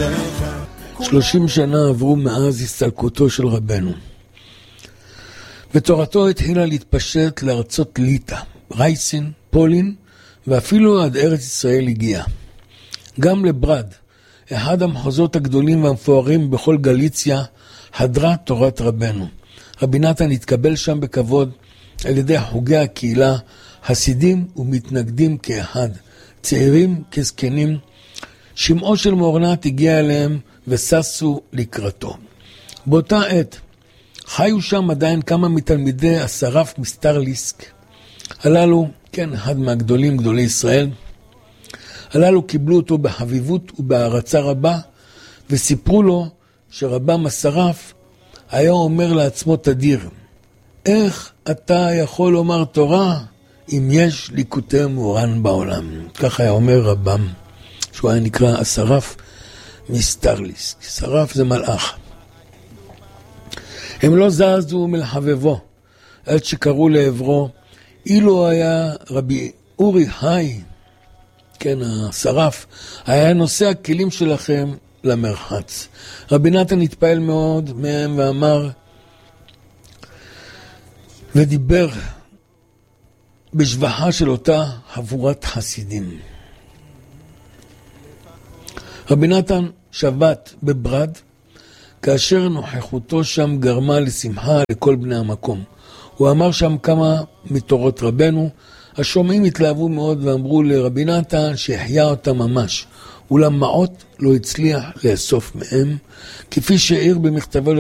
30 שנה עברו מאז הסתלקותו של רבנו, ותורתו התחילה להתפשט לארצות ליטא, רייסין, פולין, ואפילו עד ארץ ישראל הגיעה. גם לברד, אחד המחוזות הגדולים והמפוארים בכל גליציה, הדרה תורת רבנו. רבי נתן התקבל שם בכבוד על ידי חוגי הקהילה, חסידים ומתנגדים כאחד, צעירים כזקנים. שמעו של מורנת הגיע אליהם וססו לקראתו. באותה עת חיו שם עדיין כמה מתלמידי השרף מסטרליסק. הללו, כן, אחד מהגדולים, גדולי ישראל, הללו קיבלו אותו בחביבות ובהערצה רבה, וסיפרו לו שרבם השרף היה אומר לעצמו תדיר, איך אתה יכול לומר תורה אם יש ליקוטי מורן בעולם? כך היה אומר רבם, שהוא היה נקרא השרף מסטרליסק. שרף זה מלאך. הם לא זזו מלחבבו, עד שקראו לעברו, אילו היה רבי אורי חי, כן, השרף, היה נושא הכלים שלכם למרחץ. רבי נתן התפעל מאוד מהם ואמר, ודיבר בשבחה של אותה חבורת חסידים. רבי נתן שבת בברד, כאשר נוכחותו שם גרמה לשמחה לכל בני המקום. הוא אמר שם כמה מתורות רבנו, השומעים התלהבו מאוד ואמרו לרבי נתן שהחיה אותה ממש, אולם מעות לא הצליח לאסוף מהם, כפי שהעיר במכתבו